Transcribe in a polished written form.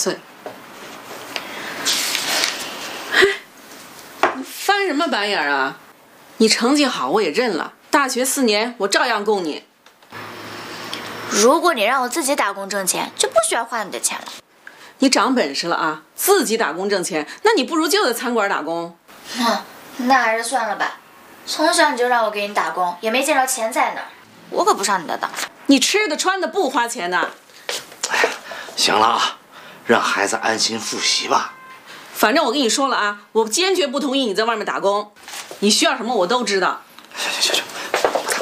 岁。你翻什么白眼啊？你成绩好我也认了，大学4年我照样供你。 如果你让我自己打工挣钱，就不需要花你的钱了。 你长本事了啊，自己打工挣钱，那你不如就在餐馆打工。 那还是算了吧。从小你就让我给你打工，也没见着钱在哪儿，我可不上你的当。 你吃的穿的不花钱的。 哎呀，行了啊，让孩子安心复习吧。 反正我跟你说了啊，我坚决不同意你在外面打工。你需要什么我都知道。 行，